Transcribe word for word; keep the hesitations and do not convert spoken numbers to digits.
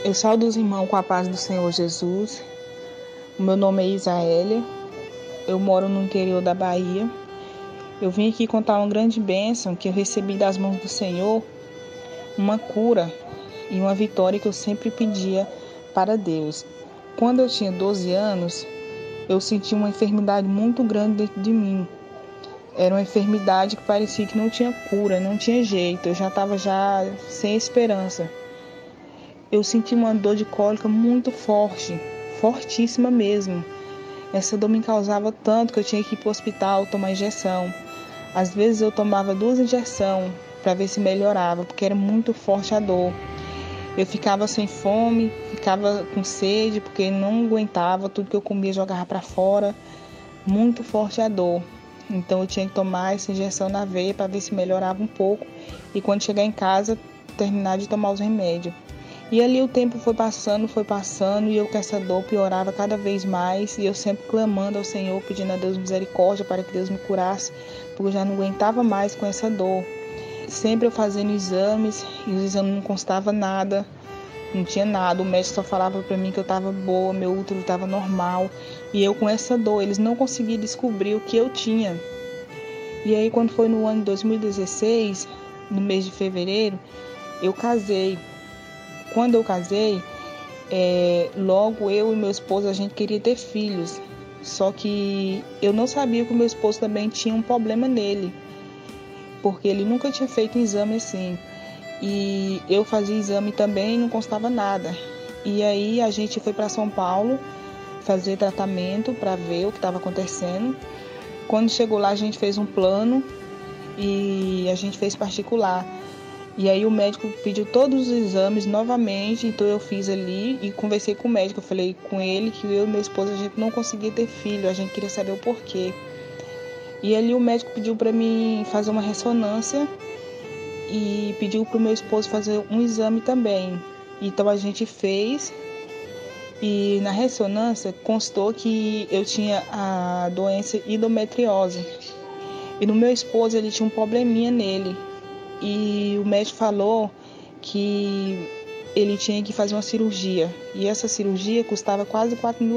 Eu saúdo os irmãos com a paz do Senhor Jesus. O meu nome é Isaélia. Eu moro no interior da Bahia. Eu vim aqui contar uma grande bênção que eu recebi das mãos do Senhor, uma cura e uma vitória que eu sempre pedia para Deus. Quando eu tinha doze anos, eu senti uma enfermidade muito grande dentro de mim. Era uma enfermidade que parecia que não tinha cura, não tinha jeito. Eu já estava já sem esperança. Eu senti uma dor de cólica muito forte, fortíssima mesmo. Essa dor me causava tanto que eu tinha que ir para o hospital tomar injeção. Às vezes eu tomava duas injeções para ver se melhorava, porque era muito forte a dor. Eu ficava sem fome, ficava com sede, porque não aguentava, tudo que eu comia jogava para fora. Muito forte a dor. Então eu tinha que tomar essa injeção na veia para ver se melhorava um pouco. E quando chegar em casa, terminar de tomar os remédios. E ali o tempo foi passando, foi passando, e eu com essa dor piorava cada vez mais, e eu sempre clamando ao Senhor, pedindo a Deus misericórdia para que Deus me curasse, porque eu já não aguentava mais com essa dor. Sempre eu fazendo exames, e os exames não constavam nada, não tinha nada, o médico só falava para mim que eu estava boa, meu útero estava normal, e eu com essa dor, eles não conseguiam descobrir o que eu tinha. E aí quando foi no ano de dois mil e dezesseis, no mês de fevereiro, eu casei. Quando eu casei, é, logo eu e meu esposo, a gente queria ter filhos. Só que eu não sabia que o meu esposo também tinha um problema nele, porque ele nunca tinha feito um exame assim. E eu fazia exame também e não constava nada. E aí a gente foi para São Paulo fazer tratamento para ver o que estava acontecendo. Quando chegou lá, a gente fez um plano e a gente fez particular. E aí o médico pediu todos os exames novamente, então eu fiz ali e conversei com o médico. Eu falei com ele que eu e meu esposo, a gente não conseguia ter filho, a gente queria saber o porquê. E ali o médico pediu para mim fazer uma ressonância e pediu para o meu esposo fazer um exame também. Então a gente fez e na ressonância constou que eu tinha a doença endometriose. E no meu esposo ele tinha um probleminha nele. E o médico falou que ele tinha que fazer uma cirurgia. E essa cirurgia custava quase quatro mil